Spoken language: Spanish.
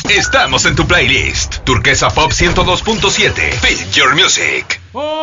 Estamos en tu playlist. Turquesa Pop 102.7. Feel your music.